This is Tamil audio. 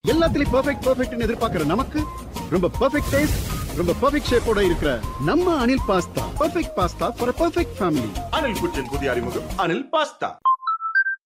எல்லாத்துலயும் பெர்ஃபெக்ட்னு எதிர்பார்க்கிற நமக்கு ரொம்ப பெர்ஃபெக்ட் டேஸ்ட், ரொம்ப பெர்ஃபெக்ட் ஷேப்போட இருக்கிற நம்ம Anil pasta. Perfect pasta for perfect family. Anil குச்சின் புதிய அறிமுகம் அனில் பாஸ்தா.